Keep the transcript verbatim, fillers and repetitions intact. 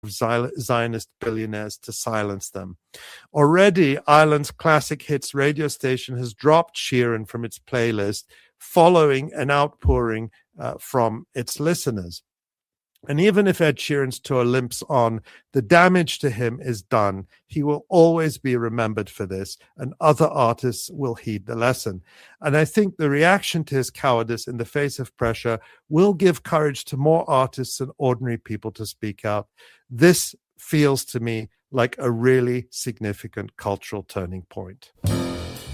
Zionist billionaires to silence them. Already, Ireland's classic hits radio station has dropped Sheeran from its playlist following an outpouring uh, from its listeners. And even if Ed Sheeran's tour limps on, the damage to him is done. He will always be remembered for this, and other artists will heed the lesson. And I think the reaction to his cowardice in the face of pressure will give courage to more artists and ordinary people to speak out. This feels to me like a really significant cultural turning point.